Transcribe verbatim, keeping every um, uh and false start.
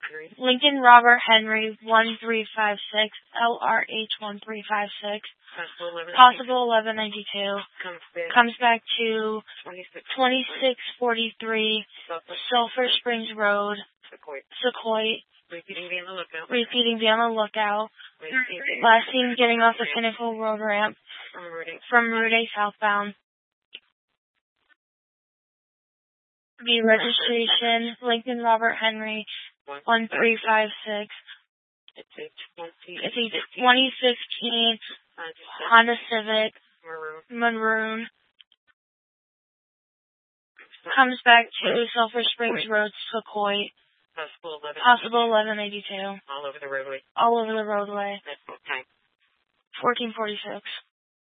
Lincoln Robert Henry one three five six, L R H one three five six. Possible eleven ninety-two. Comes back to twenty-six forty-three Sulphur Springs Road, Sequoia. Repeating, be on the lookout. Repeating, be on the lookout. Last seen getting off the Pinnacle Road ramp from Route eight southbound. The registration, Lincoln Robert Henry one three five six. It's a twenty. It's a twenty fifteen Honda Civic Maroon. Maroon. Comes back to Sulphur Springs Road, Sequoia. Possible eleven. Possible eleven eighty-two. All over the roadway. All over the roadway. That's what time? fourteen forty-six.